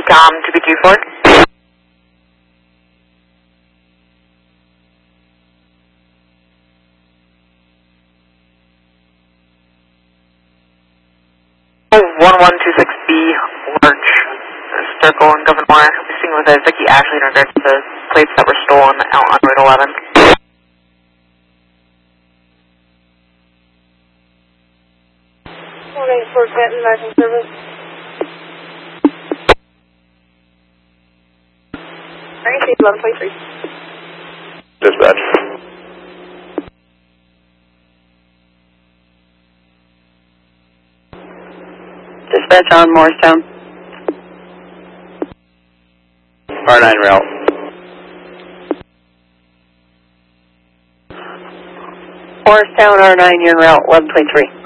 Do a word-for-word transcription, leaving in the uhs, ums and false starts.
Com to be Q four. one one two six B, Larch, Circle in Gouverneur. We're speaking with uh, Vicky Ashley in regards to the plates that were stolen out on Route eleven. one eight four Canton, National Service. ninety-eight eleven twenty-three. Dispatch. Dispatch on Morristown. R nine route. Morristown R nine, you're route eleven twenty-three.